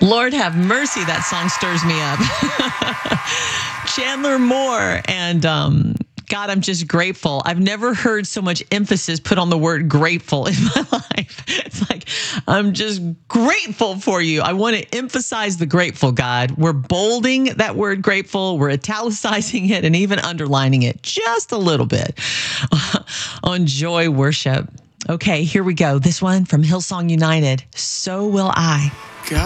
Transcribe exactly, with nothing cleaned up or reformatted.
Lord have mercy, that song stirs me up. Chandler Moore and um, God, I'm just grateful. I've never heard so much emphasis put on the word grateful in my life. It's like, I'm just grateful for you. I want to emphasize the grateful, God. We're bolding that word grateful. We're italicizing it and even underlining it just a little bit on Joy Worship. Okay, here we go. This one from Hillsong United. So will I. God.